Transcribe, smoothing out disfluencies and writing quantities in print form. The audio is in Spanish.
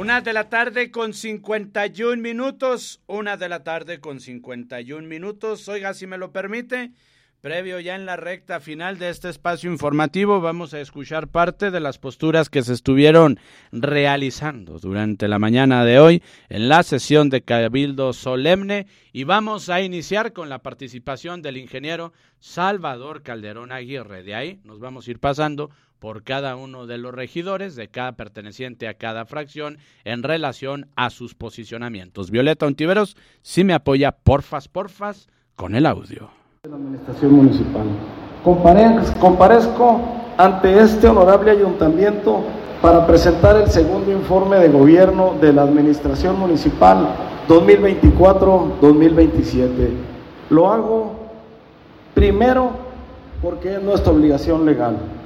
1:51 1:51. Oiga, si me lo permite, previo ya en la recta final de este espacio informativo, vamos a escuchar parte de las posturas que se estuvieron realizando durante la mañana de hoy en la sesión de Cabildo Solemne, y vamos a iniciar con la participación del ingeniero Salvador Calderón Aguirre. De ahí nos vamos a ir pasando por cada uno de los regidores, de cada perteneciente a cada fracción, en relación a sus posicionamientos. Violeta Ontiveros, si me apoya, porfas, con el audio. De la Administración Municipal. Comparezco ante este honorable ayuntamiento para presentar el segundo informe de gobierno de la Administración Municipal 2024-2027. Lo hago primero porque es nuestra obligación legal.